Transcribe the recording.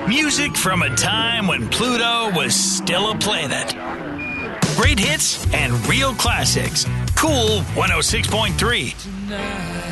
Music from a time when Pluto was still a planet. Great hits and real classics. Cool 106.3.